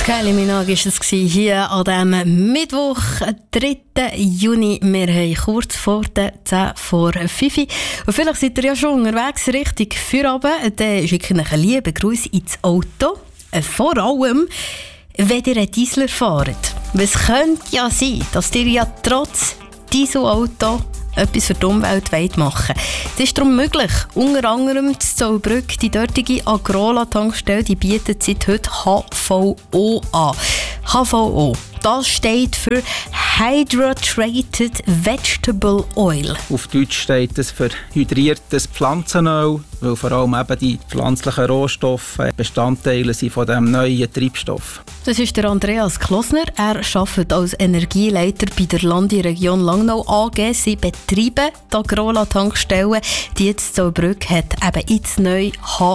Kylie Minogue war es hier an diesem Mittwoch, 3. Juni. Wir haben kurz vor der 10 vor 5 Uhr. Und vielleicht seid ihr ja schon unterwegs Richtung Feierabend. Dann schicke ich euch einen lieben Gruß ins Auto. Vor allem, wenn ihr einen Diesel fahrt. Es könnte ja sein, dass ihr ja trotz Dieselauto etwas für die Umwelt machen wollt. Es ist darum möglich, unter anderem in Zollbrück, die dortige Agrola-Tankstelle, die bietet seit heute HVO an. HVO, das steht für Hydrated Vegetable Oil. Auf Deutsch steht es für hydriertes Pflanzenöl, weil vor allem eben die pflanzlichen Rohstoffe Bestandteile sind von diesem neuen Treibstoff. Das ist der Andreas Klosner. Er arbeitet als Energieleiter bei der Landeregion Langnau AG. Sie betreiben die Agrola-Tankstelle. Die in Zollbrück hat eben jetzt neu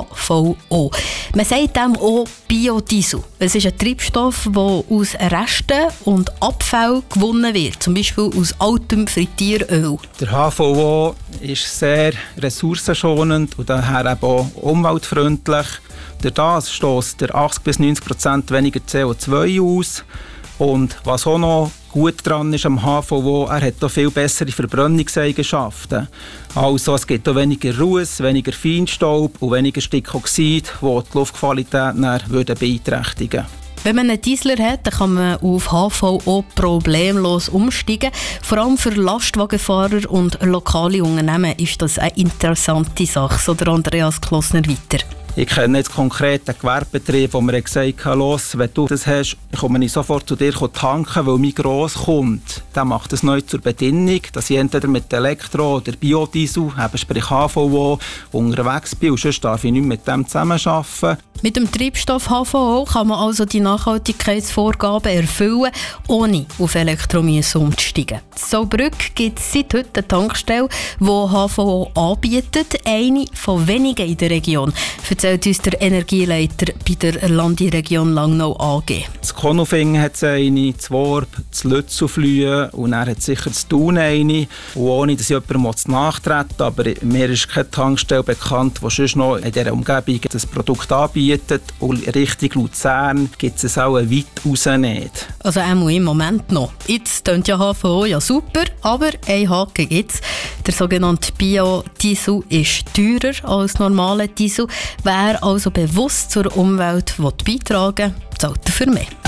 HVO. Man sagt dem auch Biodiesel. Es ist ein Treibstoff, der aus Resten und Abfällen gewonnen wird, zum Beispiel aus altem Frittieröl. Der HVO ist sehr ressourcenschonend und daher eben auch umweltfreundlich. Durch das stösst er 80-90% weniger CO2 aus. Und was auch noch gut dran ist am HVO, er hat auch viel bessere Verbrennungseigenschaften. Also es gibt auch weniger Ruß, weniger Feinstaub und weniger Stickoxid, die die Luftqualität beeinträchtigen würden. Wenn man einen Diesel hat, dann kann man auf HVO problemlos umsteigen. Vor allem für Lastwagenfahrer und lokale Unternehmen ist das eine interessante Sache. So der Andreas Klosner weiter. Ich kenne jetzt konkret einen Gewerbebetrieb, wo mir gesagt hat, los, wenn du das hast, komme ich sofort zu dir tanken, weil mein Grosskunde, der macht das neu zur Bedingung, dass ich entweder mit Elektro- oder Biodiesel, sprich HVO, unterwegs bin und sonst darf ich nicht mit dem zusammenarbeiten. Mit dem Treibstoff HVO kann man also die Nachhaltigkeitsvorgaben erfüllen, ohne auf Elektro umzusteigen. In Zollbrück gibt es seit heute eine Tankstelle, die HVO anbietet, eine von wenigen in der Region, erzählt uns der Energieleiter bei der Landeregion Langnau AG. Das Konolfingen hat es eine, das Worb, das Lützelflühe und er hat sicher das Thun eine. Und ohne, dass jemand nachtreten muss, aber mir ist keine Tankstelle bekannt, die sonst noch in dieser Umgebung das Produkt anbietet. Und Richtung Luzern gibt es auch weit raus nicht. Also auch im Moment noch. Jetzt klingt ja HVO ja super, aber ein Haken gibt es. Der sogenannte Biodiesel ist teurer als normaler Diesel. Wer also bewusst zur Umwelt beitragen will, zahlt dafür mehr.